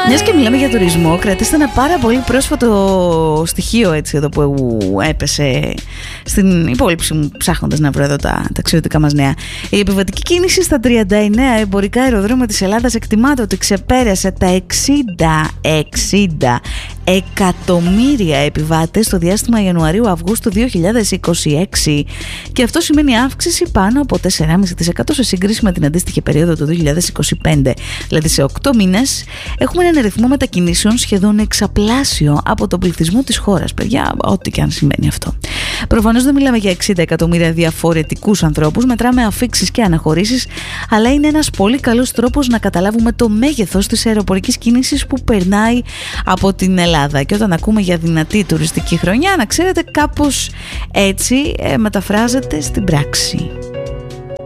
Μιας και μιλάμε για τουρισμό, κρατήστε ένα πάρα πολύ πρόσφατο στοιχείο έτσι εδώ που έπεσε στην υπόλοιψη μου ψάχνοντας να βρω εδώ τα ταξιδιωτικά μας νέα. Η επιβατική κίνηση στα 39 εμπορικά αεροδρόμια της Ελλάδας εκτιμάται ότι ξεπέρασε τα 60 εκατομμύρια επιβάτες στο διάστημα Ιανουαρίου-Αυγούστου 2026 και αυτό σημαίνει αύξηση πάνω από 4,5% σε σύγκριση με την αντίστοιχη περίοδο του 2025. Δηλαδή σε 8 μήνες έχουμε έναν αριθμό μετακινήσεων σχεδόν εξαπλάσιο από τον πληθυσμό της χώρας. Παιδιά, ό,τι και αν σημαίνει αυτό. Προφανώς δεν μιλάμε για 60 εκατομμύρια διαφορετικούς ανθρώπους, μετράμε αφίξεις και αναχωρήσεις, αλλά είναι ένας πολύ καλός τρόπος να καταλάβουμε το μέγεθος της αεροπορικής κίνησης που περνάει από την Ελλάδα. Και όταν ακούμε για δυνατή τουριστική χρονιά, να ξέρετε, κάπως έτσι μεταφράζεται στην πράξη.